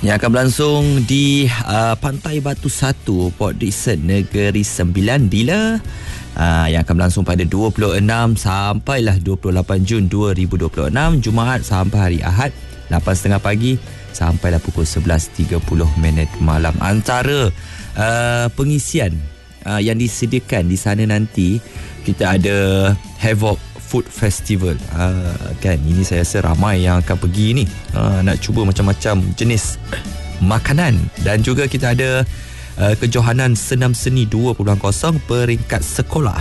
yang akan berlangsung di Pantai Batu 1, Port Dickson, Negeri Sembilan, bila yang akan berlangsung pada 26 sampailah 28 Jun 2026, Jumaat sampai hari Ahad 8.30 pagi sampailah pukul 11.30 malam. Antara pengisian yang disediakan di sana nanti, kita ada Havoc Food Festival. Kan, ini saya rasa ramai yang akan pergi ni, nak cuba macam-macam jenis makanan. Dan juga kita ada kejohanan senam seni 2.0 peringkat sekolah.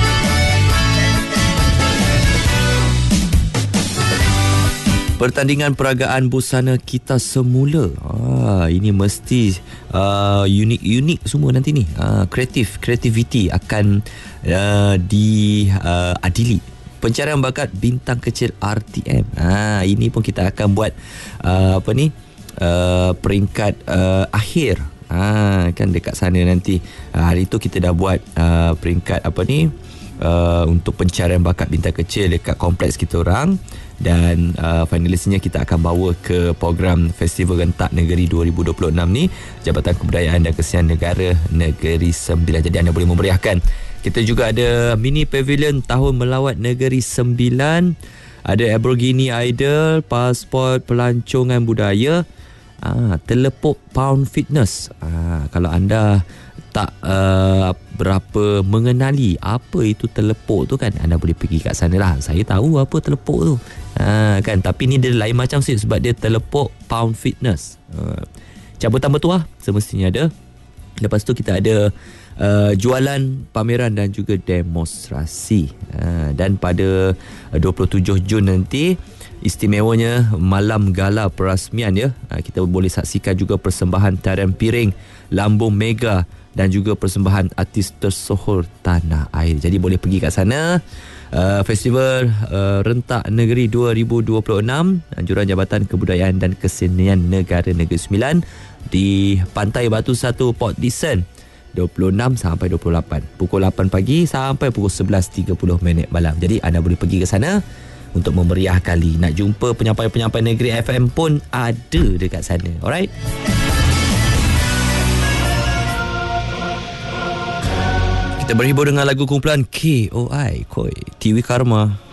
Pertandingan peragaan busana kita semula. Ini mesti unik-unik semua nanti ni. Kreativiti akan diadili. Pencarian bakat bintang kecil RTM. Ini pun kita akan buat peringkat akhir. Kan dekat sana nanti. Hari tu kita dah buat peringkat untuk pencarian bakat bintang kecil dekat kompleks kita orang. Dan finalisnya kita akan bawa ke program Festival Rentak Negeri 2026 ni, Jabatan Kebudayaan dan Kesenian Negara Negeri Sembilan. Jadi anda boleh memeriahkan. Kita juga ada mini pavilion tahun melawat Negeri Sembilan, ada Aborigine Idol, pasport pelancongan budaya, telepok Pound Fitness. Kalau anda tak berapa mengenali apa itu telepok tu kan, anda boleh pergi kat sana lah. Saya tahu apa telepok tu, kan, tapi ni dia lain macam sikit sebab dia telepok Pound Fitness. Cabutan bertuah semestinya ada. Lepas tu kita ada jualan, pameran dan juga demonstrasi. Dan pada 27 Jun nanti, istimewanya malam gala perasmian ya. Kita boleh saksikan juga persembahan tarian piring Lambung Mega dan juga persembahan artis tersohor tanah air. Jadi boleh pergi kat sana. Festival Rentak Negeri 2026, Anjuran Jabatan Kebudayaan dan Kesenian Negara Negeri Sembilan di Pantai Batu 1, Port Dickson, 26 sampai 28, pukul 8 pagi sampai pukul 11.30 malam. Jadi anda boleh pergi ke sana untuk memeriah kali. Nak jumpa penyampai-penyampai Negeri FM pun ada dekat sana. Alright. Kita berhibur dengan lagu kumpulan KOI, Koi, Tiwi Karma.